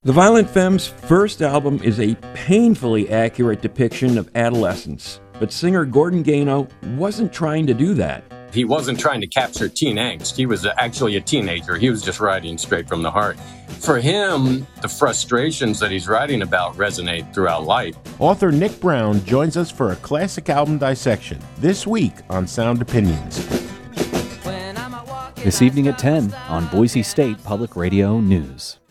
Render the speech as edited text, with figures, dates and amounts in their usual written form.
The Violent Femmes' first album is a painfully accurate depiction of adolescence, but singer Gordon Gano wasn't trying to do that. He wasn't trying to capture teen angst. He was actually a teenager. He was just writing straight from the heart. For him, the frustrations that he's writing about resonate throughout life. Author Nick Brown joins us for a classic album dissection this week on Sound Opinions. This evening at 10 on Boise State Public Radio News.